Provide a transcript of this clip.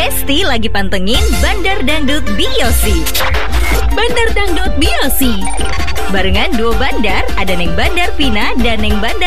Lesti lagi pantengin Bandar Dangdut Biosi. Bandar Dangdut Biosi. Barengan duo bandar, ada Neng Bandar Vina dan Neng Bandar